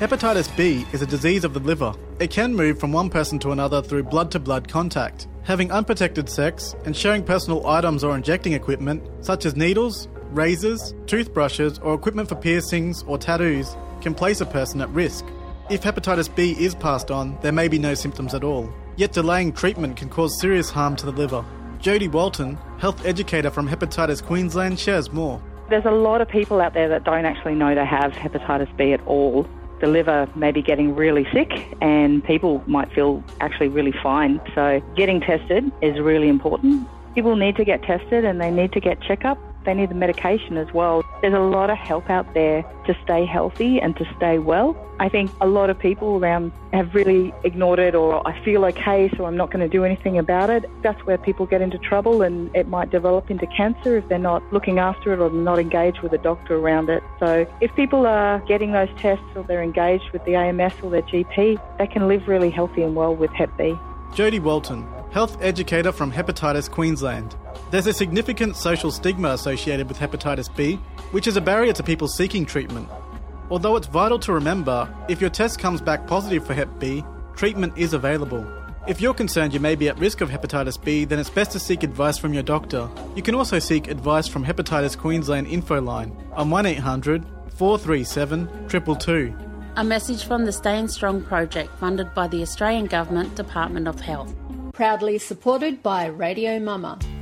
Hepatitis B is a disease of the liver. It can move from one person to another through blood-to-blood contact. Having unprotected sex and sharing personal items or injecting equipment, such as needles, razors, toothbrushes, or equipment for piercings or tattoos, can place a person at risk. If hepatitis B is passed on, there may be no symptoms at all. Yet delaying treatment can cause serious harm to the liver. Jodie Walton, health educator from Hepatitis Queensland, shares more. There's a lot of people out there that don't actually know they have hepatitis B at all. The liver may be getting really sick and people might feel actually really fine. So getting tested is really important. People need to get tested and they need to get checkup. They need the medication as well. There's a lot of help out there to stay healthy and to stay well. I think a lot of people around have really ignored it, or I feel okay, so I'm not going to do anything about it. That's where people get into trouble, and it might develop into cancer if they're not looking after it or not engaged with a doctor around it. So if people are getting those tests or they're engaged with the AMS or their GP, they can live really healthy and well with Hep B. Jodie Walton, health educator from Hepatitis Queensland. There's a significant social stigma associated with hepatitis B, which is a barrier to people seeking treatment. Although it's vital to remember, if your test comes back positive for Hep B, treatment is available. If you're concerned you may be at risk of hepatitis B, then it's best to seek advice from your doctor. You can also seek advice from Hepatitis Queensland info line on 1800 437 222. A message from the Staying Strong project funded by the Australian Government Department of Health. Proudly supported by Radio Mama.